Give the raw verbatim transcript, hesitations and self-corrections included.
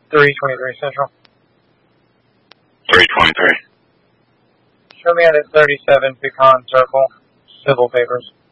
three twenty-three Central. three twenty-three. Show me at thirty-seven Pecan Circle. Civil papers.